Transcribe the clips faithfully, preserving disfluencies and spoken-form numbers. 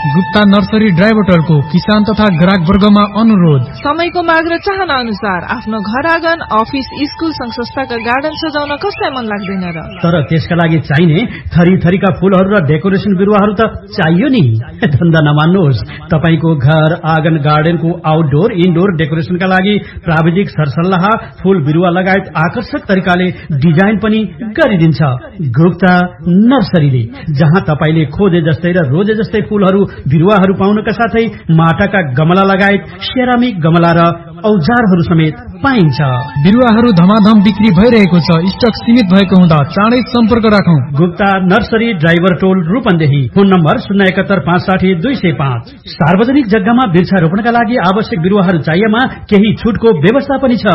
Gupta nursery ड्राइभरको किसान तथा ग्राहक वर्गमा अनुरोध। समयको माग र चाहना अनुसार आफ्नो घर आँगन, अफिस, स्कुल, संघ संस्थाका गार्डन सजाउन कसलाई मन लाग्दैन र? तर त्यसका लागि चाहिने थरी थरीका फूलहरू र डेकोरेसन बिरुवाहरू त चाहियो नि। धन्दा नमान्नुहोस्, तपाईको घर आँगन गार्डनको आउटडोर इनडोर डेकोरेसनका लागि प्राविधिक सरसल्लाह, फूल बिरुवा लगायत आकर्षक तरिकाले डिजाइन पनि गरिदिन्छ गुप्ता नर्सरीले, जहाँ तपाईले खोजे जस्तै र रोजे जस्तै फूलहरू बिरुवाहरू पाउनका साथै माटाका गमला लगायत सेरामिक गमला र औजारहरू समेत पाइन्छ। बिरुवाहरू धमाधम बिक्री भइरहेको छ। स्टक सीमित भएको हुँदा चाँडै सम्पर्क राखौं। गुप्ता नर्सरी ड्राइभर टोल रूपन्देही। फोन नम्बर शून्य एकहत्तर पाँच साठी दुई सय पाँच। सार्वजनिक जग्गामा वृक्षारोपणका लागि आवश्यक बिरुवाहरू चाहिएमा केही छुटको व्यवस्था पनि छ।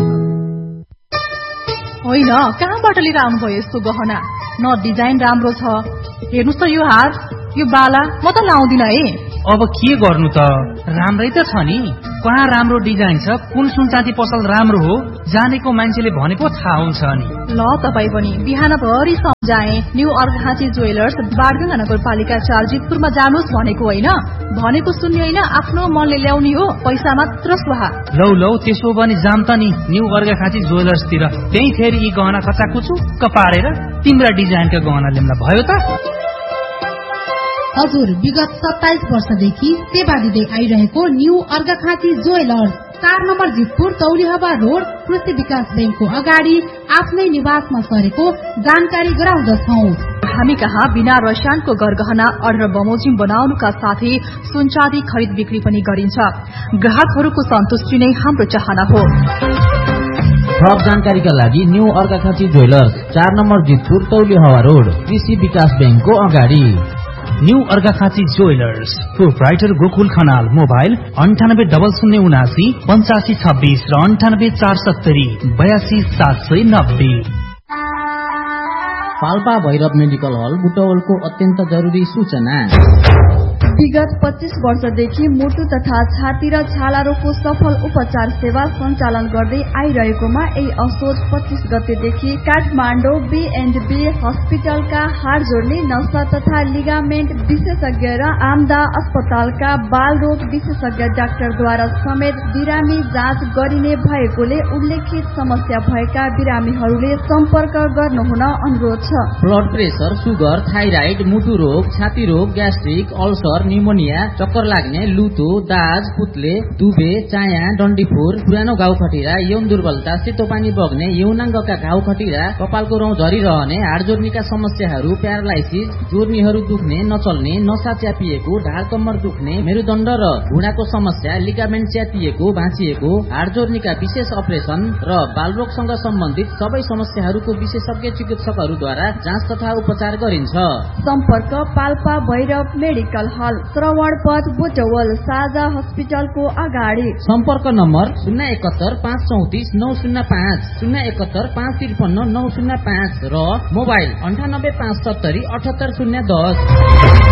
होइन, कहाँबाट लिएर आउनुभयो यस्तो गहना? न डिजाइन राम्रो छ। हेर्नुहोस् त यो हार, यो बाला म त लाउँदिन है। अब के गर्नु त, राम्रै त छ नि। कहाँ राम्रो डिजाइन छ, कुन सुनचाँदी पसल राम्रो हो, जानेको मान्छेले भनेको थाहा हुन्छ नि। ल तपाईँ पनि बिहानभरि सम्झाए न्यू अर्घाँची ज्वेलर्स बारगंगा नगरपालिका चार जितपुरमा जानुहोस् भनेको होइन। भनेको सुन्ने होइन, आफ्नो मनले ल्याउने हो, पैसा मात्र सुहा। लौ लौ त्यसो भने जाम त नि न्यू अर्घाँची ज्वेलर्सतिर। त्यही फेरि यी गहना खचाकुचुक्क पारेर तिम्रा डिजाइनका गहना ल्याउँदा भयो त। हजुर, विगत सत्ताइस वर्षदेखि सेवा दिँदै आइरहेको न्यू अर्घाखाँची ज्वेलर्स चार नम्बर जितपुर तौलिहवा रोड कृषि विकास बैंकको अगाडि आफ्नै निवासमा सरेको जानकारी गराउँदछौ। हामी कहाँ बिना रसायनको गरगहना अर्डर बमोजिम बनाउनुका साथै सुनचाँदी खरिद बिक्री पनि गरिन्छ। ग्राहकहरूको सन्तुष्टि नै हाम्रो चाहना हो। थप जानकारीका लागि न्यू अर्घाखाँची ज्वेलर्स चार नम्बर जितपुर तौलिहवा रोड कृषि विकास बैंकको अगाडि। New Arghakhanchi jewellers, proprietor Gokul Khanal. Mobile अन्ठानब्बे डबल शून्य उनासी पञ्चासी छब्बीस र अन्ठानब्बे चार सत्तरी बयासी सात सय नब्बे। पाल्पा भैरव मेडिकल हल बुटवलको अत्यन्त जरुरी सूचना। विगत पच्चीस वर्षदेखि मुटु तथा छाती र छाला रोगको सफल उपचार सेवा सञ्चालन गर्दै आइरहेकोमा यही असोज पच्चीस गतेदेखि काठमाडौँ बी एन्ड बी हस्पिटलका हाड जोड्ने नसा तथा लिगामेन्ट विशेषज्ञ र आमदा अस्पतालका बाल रोग विशेषज्ञ डाक्टरद्वारा समेत बिरामी जाँच गरिने भएकोले उल्लेखित समस्या भएका बिरामीहरूले सम्पर्क गर्नुहुन अनुरोध छ। ब्लड प्रेसर, सुगर, थाइराइड, मुटु रोग, छाती रोग, ग्यास्ट्रिक, अल्सर, निमोनिया, चक्कर लाग्ने, लुतो, दाज, पुत्ले, दुबे, चाया, डन्डीफोर, पुरानो घाउ खटिरा, यौन दुर्बलता, सेतो पानी बग्ने, यौनाङ्गका घाउ खटिरा, कपालको रौँ झरिरहने, हाड जोर्नीका समस्याहरू, प्यारालाइसिस, जोर्नीहरू दुख्ने, नचल्ने, नसा च्यापिएको, ढाड कम्मर दुख्ने, मेरुदण्ड र घुँडाको समस्या, लिगामेन्ट च्यातिएको, भाँचिएको, हाड जोर्नीका विशेष अपरेसन र बालरोगसँग सम्बन्धित सबै समस्याहरूको विशेषज्ञ चिकित्सकहरूद्वारा जाँच तथा उपचार गरिन्छ। सम्पर्क पाल्पा भैरव मेडिकल हल, श्रवण पथ बुटवल, साझा हस्पिटलको अगाडि। सम्पर्क नम्बर शून्य एकहत्तर पाँच चौतिस नौ शून्य पाँच, शून्य एकहत्तर पाँच त्रिपन्न नौ शून्य पाँच र मोबाइल अन्ठानब्बे पाँच सत्तरी अठहत्तर शून्य दस।